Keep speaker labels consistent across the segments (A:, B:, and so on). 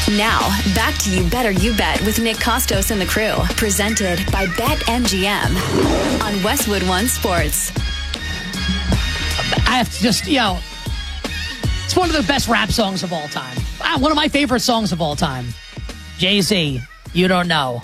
A: Now, back to You Better You Bet with Nick Costos and the crew. Presented by BetMGM on Westwood One Sports.
B: I have to just, it's one of the best rap songs of all time. One of my favorite songs of all time. Jay-Z, You Don't Know.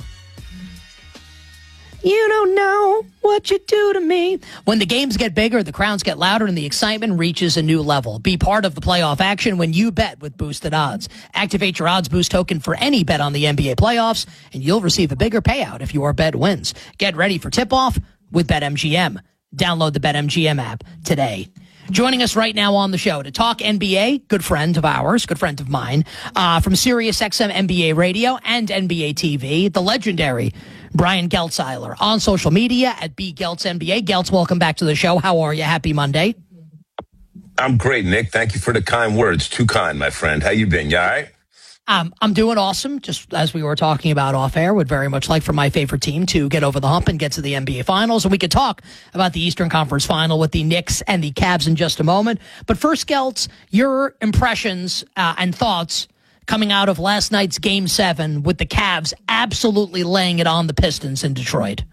B: You don't know what you do to me. When the games get bigger, the crowds get louder, and the excitement reaches a new level. Be part of the playoff action when you bet with Boosted Odds. Activate your Odds Boost token for any bet on the NBA playoffs, and you'll receive a bigger payout if your bet wins. Get ready for tip-off with BetMGM. Download the BetMGM app today. Joining us right now on the show to talk NBA, good friend of ours, good friend of mine, from SiriusXM NBA Radio and NBA TV, the legendary Brian Geltzeiler on social media at BGeltzNBA. Geltz, welcome back to the show. How are you? Happy Monday.
C: I'm great, Nick. Thank you for the kind words. Too kind, my friend. How you been? You all right?
B: I'm doing awesome. Just as we were talking about off air, would very much like for my favorite team to get over the hump and get to the NBA Finals. And we could talk about the Eastern Conference Final with the Knicks and the Cavs in just a moment. But first, Geltz, your impressions and thoughts coming out of last night's Game 7 with the Cavs absolutely laying it on the Pistons in Detroit.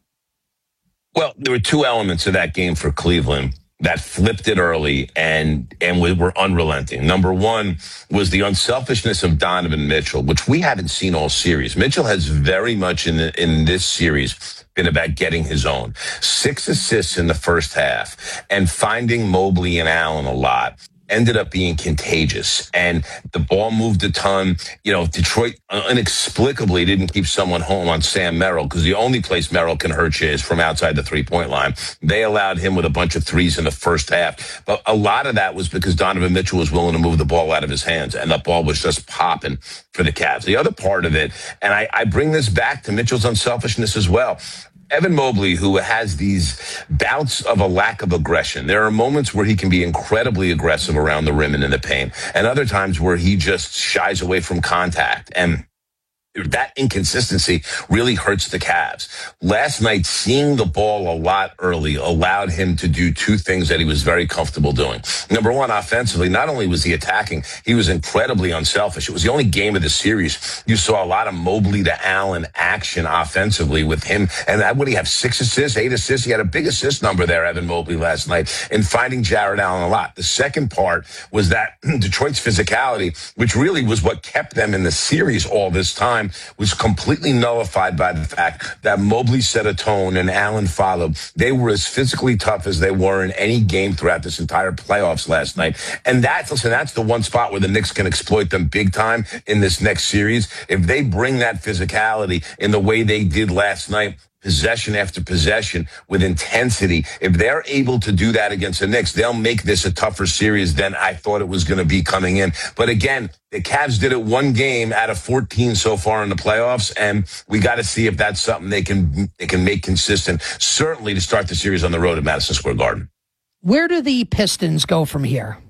C: Well, there were two elements of that game for Cleveland that flipped it early and we were unrelenting. Number one was the unselfishness of Donovan Mitchell, which we haven't seen all series. Mitchell has very much in this series been about getting his own. 6 assists in the first half and finding Mobley and Allen a lot. Ended up being contagious, and the ball moved a ton. Detroit inexplicably didn't keep someone home on Sam Merrill, because the only place Merrill can hurt you is from outside the three-point line. They allowed him with a bunch of threes in the first half, but a lot of that was because Donovan Mitchell was willing to move the ball out of his hands, and the ball was just popping for the Cavs. The other part of it, and I bring this back to Mitchell's unselfishness as well, Evan Mobley, who has these bouts of a lack of aggression. There are moments where he can be incredibly aggressive around the rim and in the paint, and other times where he just shies away from contact. And that inconsistency really hurts the Cavs. Last night, seeing the ball a lot early allowed him to do two things that he was very comfortable doing. Number one, offensively, not only was he attacking, he was incredibly unselfish. It was the only game of the series you saw a lot of Mobley to Allen action offensively with him. And what did he have, 6 assists, 8 assists? He had a big assist number there, Evan Mobley, last night, in finding Jared Allen a lot. The second part was that Detroit's physicality, which really was what kept them in the series all this time, was completely nullified by the fact that Mobley set a tone and Allen followed. They were as physically tough as they were in any game throughout this entire playoffs last night. And that's the one spot where the Knicks can exploit them big time in this next series. If they bring that physicality in the way they did last night, possession after possession with intensity, if they're able to do that against the Knicks, they'll make this a tougher series than I thought it was going to be coming in. But again, the Cavs did it one game out of 14 so far in the playoffs, and we got to see if that's something they can make consistent, certainly to start the series on the road at Madison Square Garden.
B: Where do the Pistons go from here?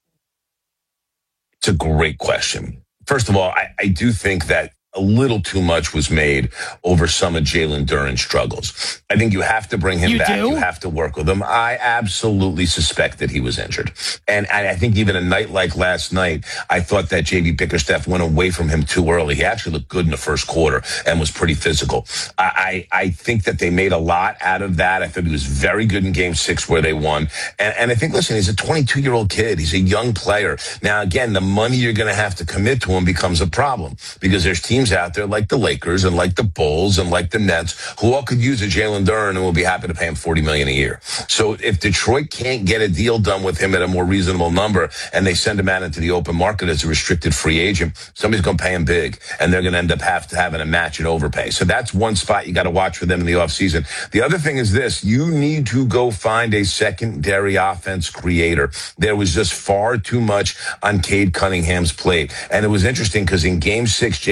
C: It's a great question. First of all, I do think that a little too much was made over some of Jalen Duren's struggles. I think you have to bring him back. You have to work with him. I absolutely suspect that he was injured. And I think even a night like last night, I thought that J.B. Bickerstaff went away from him too early. He actually looked good in the first quarter and was pretty physical. I think that they made a lot out of that. I thought he was very good in Game 6 where they won. And I think, listen, he's a 22-year-old kid. He's a young player. Now, again, the money you're going to have to commit to him becomes a problem because there's teams out there like the Lakers and like the Bulls and like the Nets who all could use a Jalen Duren and will be happy to pay him $40 million a year. So if Detroit can't get a deal done with him at a more reasonable number and they send him out into the open market as a restricted free agent, somebody's going to pay him big and they're going to end up having a match and overpay. So that's one spot you got to watch for them in the offseason. The other thing is this: you need to go find a secondary offense creator. There was just far too much on Cade Cunningham's plate. And it was interesting because in Game 6, J.B. Bickerstaff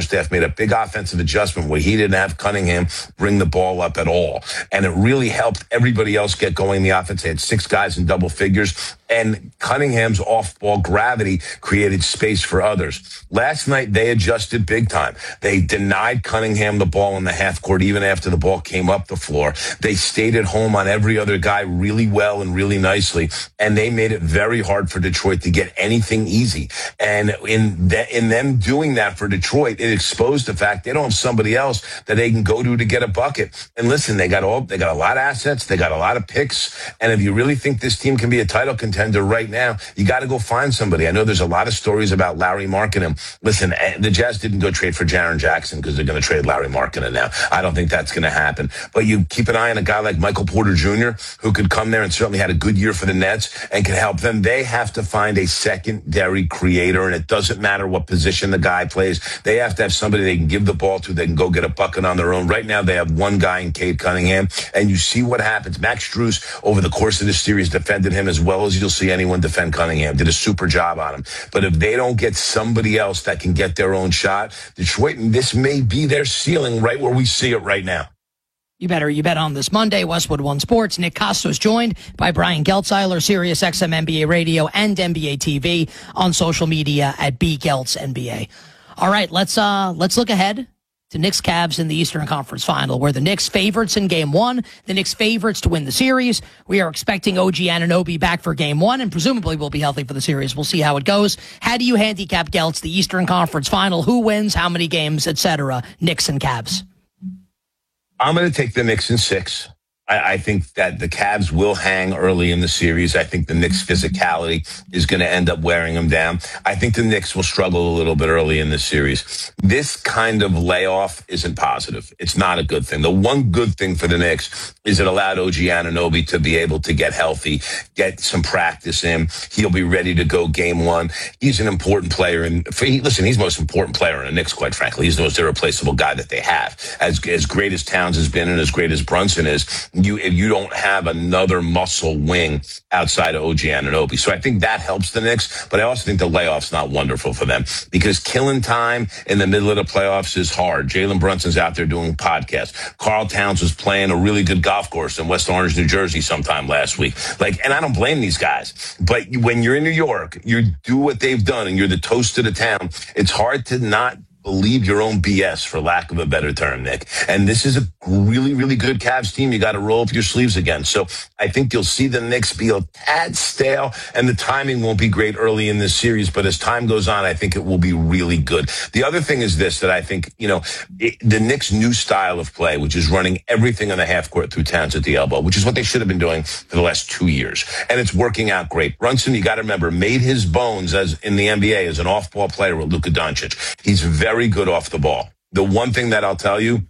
C: staff made a big offensive adjustment where he didn't have Cunningham bring the ball up at all. And it really helped everybody else get going in the offense. They had 6 guys in double figures. And Cunningham's off-ball gravity created space for others. Last night, they adjusted big time. They denied Cunningham the ball in the half court even after the ball came up the floor. They stayed at home on every other guy really well and really nicely. And they made it very hard for Detroit to get anything easy. And in them doing that for Detroit, it exposed the fact they don't have somebody else that they can go to get a bucket. And listen, they got a lot of assets. They got a lot of picks. And if you really think this team can be a title contender right now, you got to go find somebody. I know there's a lot of stories about Larry Markkinen. Listen, the Jazz didn't go trade for Jaren Jackson because they're going to trade Larry Markkinen now. I don't think that's going to happen. But you keep an eye on a guy like Michael Porter Jr., who could come there and certainly had a good year for the Nets and can help them. They have to find a secondary creator, and it doesn't matter what position the guy plays. They have to have somebody they can give the ball to. They can go get a bucket on their own. Right now, they have one guy in Cade Cunningham, and you see what happens. Max Strus, over the course of this series, defended him as well as you'll see anyone defend Cunningham. Did a super job on him. But if they don't get somebody else that can get their own shot, Detroit, this may be their ceiling right where we see it right now.
B: You bet on this Monday. Westwood One Sports. Nick Costos joined by Brian Geltzeiler, Sirius XM NBA Radio and NBA TV, on social media at BGeltzNBA. All right, let's look ahead to Knicks Cavs in the Eastern Conference Final, where the Knicks favorites in Game 1, the Knicks favorites to win the series. We are expecting OG Anunoby back for Game 1, and presumably will be healthy for the series. We'll see how it goes. How do you handicap, Geltz, the Eastern Conference Final? Who wins, how many games, etc.? Knicks and Cavs.
C: I'm going to take the Knicks in 6. I think that the Cavs will hang early in the series. I think the Knicks' physicality is going to end up wearing them down. I think the Knicks will struggle a little bit early in the series. This kind of layoff isn't positive. It's not a good thing. The one good thing for the Knicks is it allowed OG Anunoby to be able to get healthy, get some practice in. He'll be ready to go Game 1. He's an important player. And listen, he's the most important player in the Knicks, quite frankly. He's the most irreplaceable guy that they have. As great as Towns has been and as great as Brunson is, if you don't have another muscle wing outside of OG Anunoby. So I think that helps the Knicks, but I also think the layoff's not wonderful for them because killing time in the middle of the playoffs is hard. Jalen Brunson's out there doing podcasts. Karl Towns was playing a really good golf course in West Orange, New Jersey sometime last week. And I don't blame these guys, but when you're in New York, you do what they've done and you're the toast of the town. It's hard to not believe your own BS, for lack of a better term, Nick. And this is a really, really good Cavs team you got to roll up your sleeves against. So I think you'll see the Knicks be a tad stale, and the timing won't be great early in this series. But as time goes on, I think it will be really good. The other thing is this, that I think, the Knicks' new style of play, which is running everything on the half court through Towns at the elbow, which is what they should have been doing for the last 2 years. And it's working out great. Brunson, you got to remember, made his bones as in the NBA as an off-ball player with Luka Doncic. He's very good off the ball. The one thing that I'll tell you,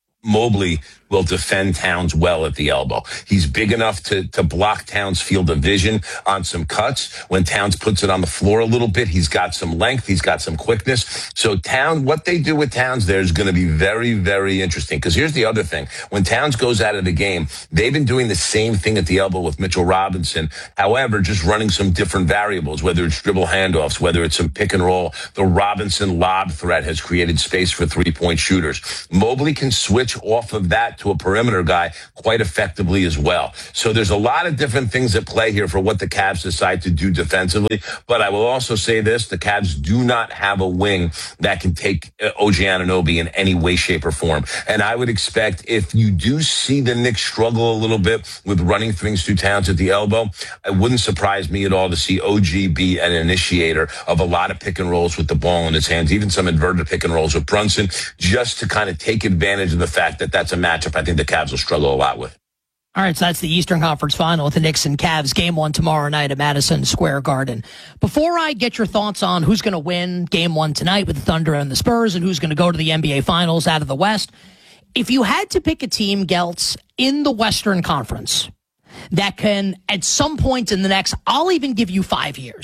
C: Mobley will defend Towns well at the elbow. He's big enough to block Towns' field of vision on some cuts. When Towns puts it on the floor a little bit, he's got some length, he's got some quickness. So what they do with Towns there is going to be very, very interesting. Because here's the other thing. When Towns goes out of the game, they've been doing the same thing at the elbow with Mitchell Robinson. However, just running some different variables, whether it's dribble handoffs, whether it's some pick and roll. The Robinson lob threat has created space for three-point shooters. Mobley can switch off of that to a perimeter guy quite effectively as well. So there's a lot of different things at play here for what the Cavs decide to do defensively. But I will also say this, the Cavs do not have a wing that can take OG Anunoby in any way, shape, or form. And I would expect if you do see the Knicks struggle a little bit with running things through Towns at the elbow, it wouldn't surprise me at all to see OG be an initiator of a lot of pick and rolls with the ball in his hands, even some inverted pick and rolls with Brunson, just to kind of take advantage of the fact that that's a matchup I think the Cavs will struggle a lot with.
B: All right, so that's the Eastern Conference Final with the Knicks and Cavs. Game 1 tomorrow night at Madison Square Garden. Before I get your thoughts on who's going to win Game 1 tonight with the Thunder and the Spurs and who's going to go to the NBA Finals out of the West, if you had to pick a team, Geltz, in the Western Conference that can, at some point in the next, I'll even give you 5 years,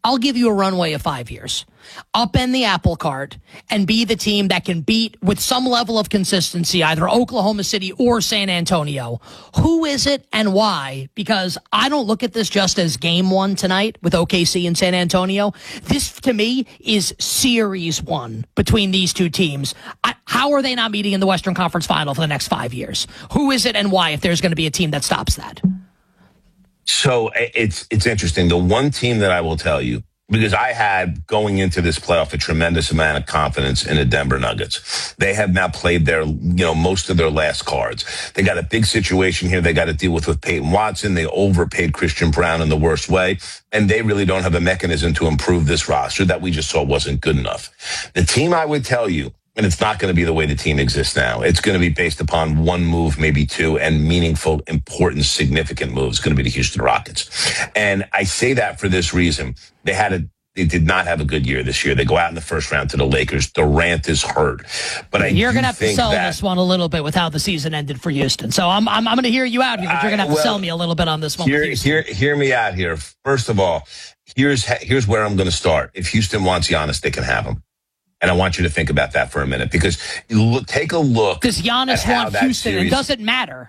B: I'll give you a runway of 5 years. Upend the apple cart and be the team that can beat with some level of consistency either Oklahoma City or San Antonio. Who is it and why? Because I don't look at this just as game one tonight with OKC and San Antonio. This, to me, is series one between these two teams. How are they not meeting in the Western Conference Final for the next 5 years? Who is it and why if there's going to be a team that stops that?
C: So it's interesting. The one team that I will tell you, because I had going into this playoff a tremendous amount of confidence in the Denver Nuggets. They have now played most of their last cards. They got a big situation here they got to deal with Peyton Watson. They overpaid Christian Brown in the worst way, and they really don't have a mechanism to improve this roster that we just saw wasn't good enough. The team I would tell you, and it's not going to be the way the team exists now. It's going to be based upon one move, maybe two, and meaningful, important, significant moves. It's going to be the Houston Rockets. And I say that for this reason. They did not have a good year this year. They go out in the first round to the Lakers. Durant is hurt. But
B: you're going to have to sell this one a little bit with how the season ended for Houston. So I'm going to hear you out here, but you're going to have to sell me a little bit on this one.
C: Hear me out here. First of all, here's where I'm going to start. If Houston wants Giannis, they can have him. And I want you to think about that for a minute, because take a look.
B: Does Giannis want Houston? And does it matter?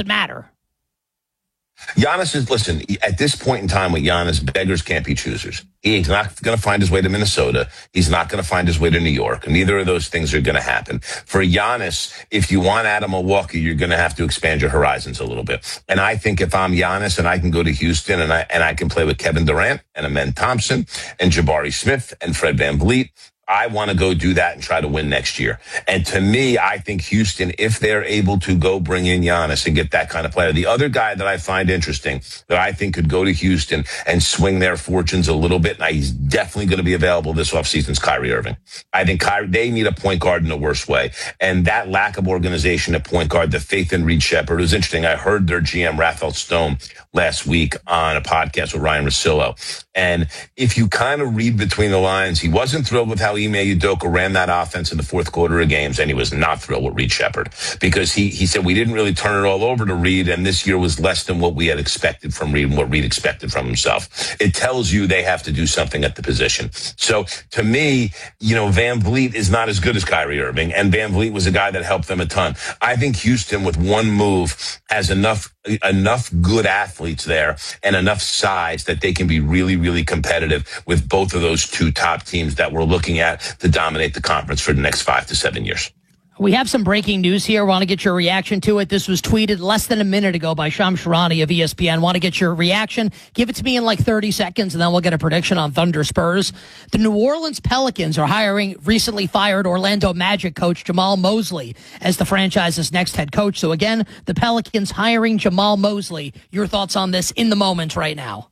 C: Listen, at this point in time with Giannis, beggars can't be choosers. He's not going to find his way to Minnesota. He's not going to find his way to New York. Neither of those things are going to happen. For Giannis, if you want out of Milwaukee, you're going to have to expand your horizons a little bit. And I think if I'm Giannis and I can go to Houston and I can play with Kevin Durant and Amen Thompson and Jabari Smith and Fred VanVleet, I want to go do that and try to win next year. And to me, I think Houston, if they're able to go bring in Giannis and get that kind of player. The other guy that I find interesting that I think could go to Houston and swing their fortunes a little bit, and he's definitely going to be available this offseason, is Kyrie Irving. I think they need a point guard in the worst way. And that lack of organization at point guard, the faith in Reed Shepherd, it was interesting. I heard their GM, Raphael Stone, last week on a podcast with Ryan Russillo. And if you kind of read between the lines, he wasn't thrilled with how Ime Udoka ran that offense in the fourth quarter of games, and he was not thrilled with Reed Shepherd, because he said we didn't really turn it all over to Reed, and this year was less than what we had expected from Reed and what Reed expected from himself. It tells you they have to do something at the position. So to me, VanVleet is not as good as Kyrie Irving, and VanVleet was a guy that helped them a ton. I think Houston, with one move, has enough good athletes there and enough size that they can be really, really competitive with both of those two top teams that we're looking at to dominate the conference for the next 5 to 7 years.
B: We have some breaking news here. Want to get your reaction to it. This was tweeted less than a minute ago by Shams Charania of ESPN. Want to get your reaction? Give it to me in like 30 seconds, and then we'll get a prediction on Thunder Spurs. The New Orleans Pelicans are hiring recently fired Orlando Magic coach Jamal Mosley as the franchise's next head coach. So again, the Pelicans hiring Jamal Mosley. Your thoughts on this in the moment right now?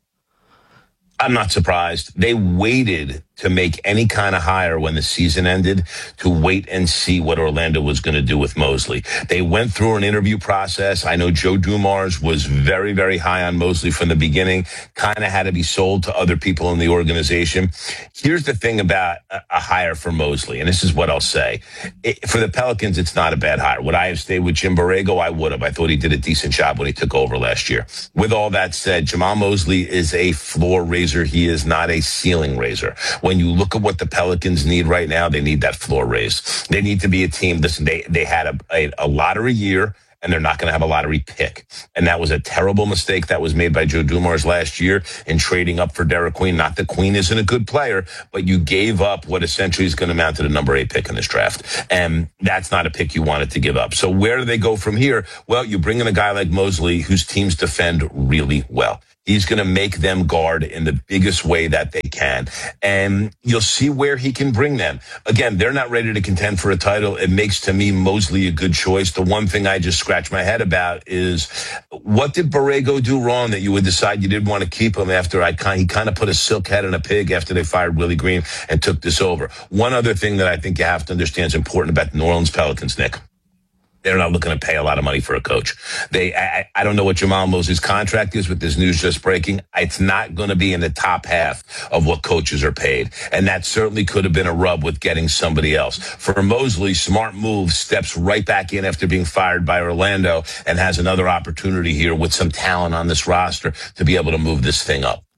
C: I'm not surprised. They waited to make any kind of hire when the season ended to wait and see what Orlando was going to do with Mosley. They went through an interview process. I know Joe Dumars was very, very high on Mosley from the beginning, kind of had to be sold to other people in the organization. Here's the thing about a hire for Mosley, and this is what I'll say. For the Pelicans, it's not a bad hire. Would I have stayed with Jim Borrego? I would have. I thought he did a decent job when he took over last year. With all that said, Jamal Mosley is a floor raiser. He is not a ceiling raiser. When you look at what the Pelicans need right now, they need that floor raise. They need to be a team. Listen, they had a lottery year, and they're not going to have a lottery pick. And that was a terrible mistake that was made by Joe Dumars last year in trading up for Derek Queen. Not that Queen isn't a good player, but you gave up what essentially is going to amount to the number 8 pick in this draft. And that's not a pick you wanted to give up. So where do they go from here? Well, you bring in a guy like Mosley, whose teams defend really well. He's going to make them guard in the biggest way that they can. And you'll see where he can bring them. Again, they're not ready to contend for a title. It makes, to me, Mosley a good choice. The one thing I just scratch my head about is, what did Borrego do wrong that you would decide you didn't want to keep him after he kind of put a silk head in a pig after they fired Willie Green and took this over? One other thing that I think you have to understand is important about the New Orleans Pelicans, Nick. They're not looking to pay a lot of money for a coach. I don't know what Jamal Mosley's contract is with this news just breaking. It's not going to be in the top half of what coaches are paid. And that certainly could have been a rub with getting somebody else. For Mosley, smart move, steps right back in after being fired by Orlando and has another opportunity here with some talent on this roster to be able to move this thing up.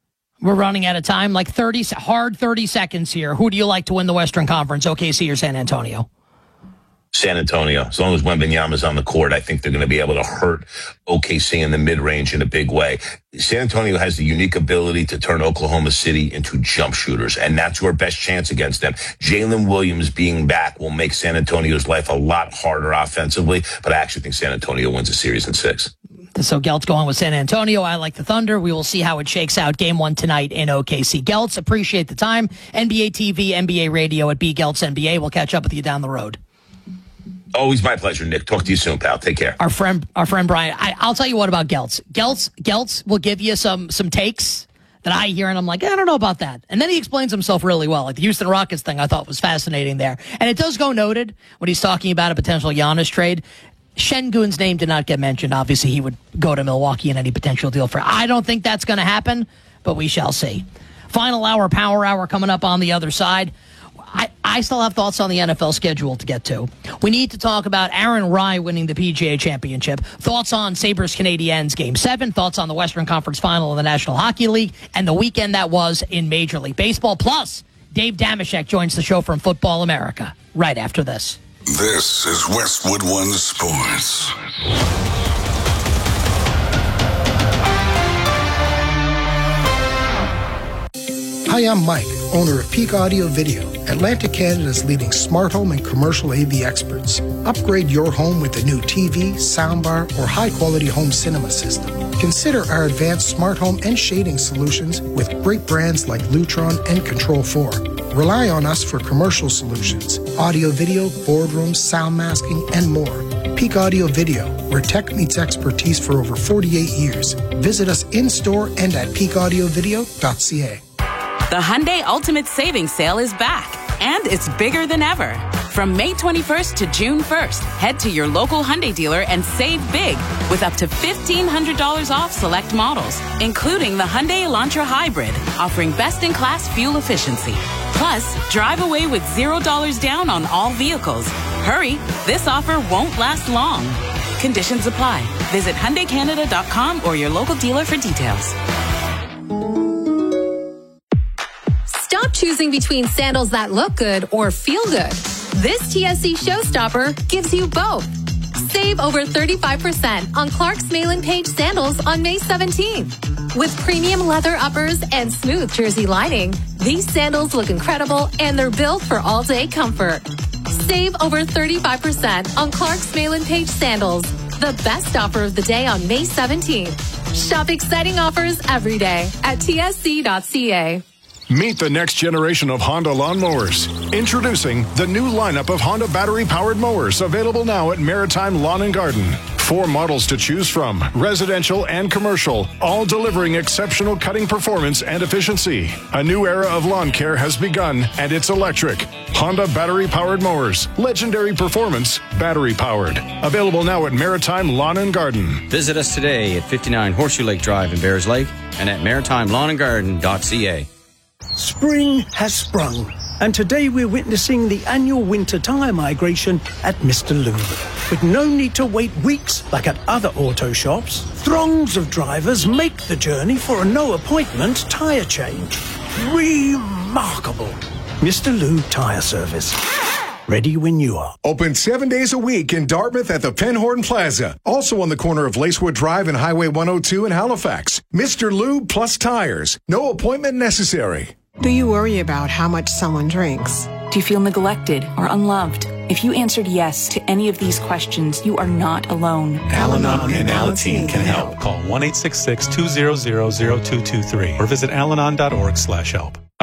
B: We're running out of time, like 30 seconds here. Who do you like to win the Western Conference, OKC or San Antonio?
C: San Antonio. As long as Wembanyama's on the court, I think they're going to be able to hurt OKC in the mid-range in a big way. San Antonio has the unique ability to turn Oklahoma City into jump shooters, and that's our best chance against them. Jalen Williams being back will make San Antonio's life a lot harder offensively, but I actually think San Antonio wins the series in 6.
B: So Gelt's going with San Antonio. I like the Thunder. We will see how it shakes out. Game 1 tonight in OKC. Geltz, appreciate the time. NBA TV, NBA radio at B. Geltz NBA. We'll catch up with you down the road.
C: Always my pleasure, Nick. Talk to you soon, pal. Take care.
B: Our friend Brian. I'll tell you what about Geltz. Geltz will give you some takes that I hear, and I'm like, I don't know about that. And then he explains himself really well. Like the Houston Rockets thing, I thought was fascinating there. And it does go noted when he's talking about a potential Giannis trade. Şengün's name did not get mentioned. Obviously, he would go to Milwaukee in any potential deal for. I don't think that's going to happen, but we shall see. Final hour, power hour coming up on the other side. I still have thoughts on the NFL schedule to get to. We need to talk about Aaron Rye winning the PGA Championship. Thoughts on Sabres Canadiens Game 7. Thoughts on the Western Conference Final of the National Hockey League and the weekend that was in Major League Baseball. Plus, Dave Dameshek joins the show from Football America right after this.
D: This is Westwood One Sports.
E: Hi, I'm Mike, owner of Peak Audio Video, Atlantic Canada's leading smart home and commercial AV experts. Upgrade your home with the new TV, soundbar, or high-quality home cinema system. Consider our advanced smart home and shading solutions with great brands like Lutron and Control 4. Rely on us for commercial solutions, audio, video, boardrooms, sound masking, and more. Peak Audio Video, where tech meets expertise for over 48 years. Visit us in-store and at peakaudiovideo.ca.
F: The Hyundai Ultimate Savings Sale is back, and it's bigger than ever. From May 21st to June 1st, head to your local Hyundai dealer and save big with up to $1,500 off select models, including the Hyundai Elantra Hybrid, offering best-in-class fuel efficiency. Plus, drive away with $0 down on all vehicles. Hurry, this offer won't last long. Conditions apply. Visit HyundaiCanada.com or your local dealer for details.
G: Stop choosing between sandals that look good or feel good. This TSC Showstopper gives you both. Save over 35% on Clark's Malin Page sandals on May 17th. With premium leather uppers and smooth jersey lining, these sandals look incredible and they're built for all-day comfort. Save over 35% on Clark's Malin Page sandals. The best offer of the day on May 17th. Shop exciting offers every day at tsc.ca.
H: Meet the next generation of Honda lawnmowers. Introducing the new lineup of Honda battery-powered mowers, available now at Maritime Lawn and Garden. 4 models to choose from, residential and commercial, all delivering exceptional cutting performance and efficiency. A new era of lawn care has begun, and it's electric. Honda battery-powered mowers. Legendary performance, battery-powered. Available now at Maritime Lawn and Garden.
I: Visit us today at 59 Horseshoe Lake Drive in Bears Lake and at maritimelawnandgarden.ca.
J: Spring has sprung, and today we're witnessing the annual winter tyre migration at Mr. Lube. With no need to wait weeks like at other auto shops, throngs of drivers make the journey for a no-appointment tyre change. Remarkable. Mr. Lube Tyre Service. Ready when you are.
K: Open 7 days a week in Dartmouth at the Penhorn Plaza. Also on the corner of Lacewood Drive and Highway 102 in Halifax. Mr. Lube Plus Tires. No appointment necessary.
L: Do you worry about how much someone drinks?
M: Do you feel neglected or unloved? If you answered yes to any of these questions, you are not alone.
N: Al-Anon and Alateen can help. Call 1-866-200-0223 or visit alanon.org/help.